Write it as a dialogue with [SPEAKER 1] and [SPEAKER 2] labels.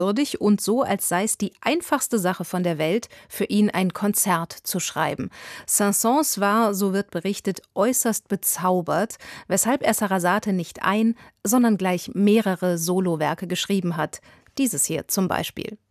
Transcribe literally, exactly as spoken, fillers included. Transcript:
[SPEAKER 1] würdig und so, als sei es die einfachste Sache von der Welt, für ihn ein Konzert zu schreiben. Saint-Saëns war, so wird berichtet, äußerst bezaubert, weshalb er Sarasate nicht ein, sondern gleich mehrere Solowerke geschrieben hat. Dieses hier zum Beispiel.